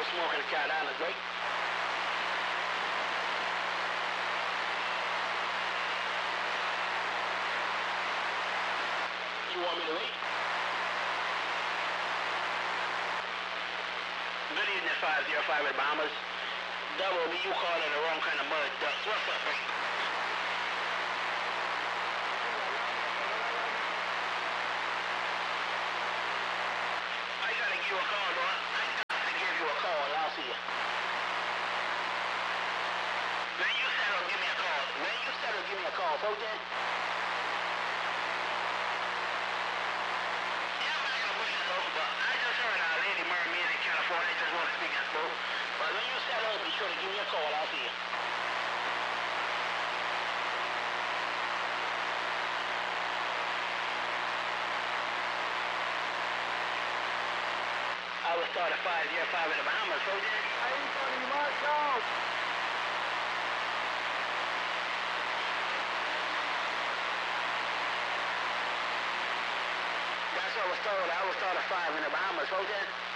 smoking the Carolina grape. You want me to wait? Good evening, 505 at Bahamas. Double me, you calling the wrong kind of mud ducks. What's up, man? I gotta give you a call, though. I gotta give you a call. I'll see you. When you settle, give me a call. When you settle, give me a call, folks. Then. Yeah, I'm not gonna push it over, but I just heard our lady mermaid in California. I just want to speak and spoke. But when you settle, be sure to give me a call. I'll see you. I was started 505 in the Bahamas, so then. I ain't calling you myself. That's what I was told. I was started 5 in the Bahamas, so then.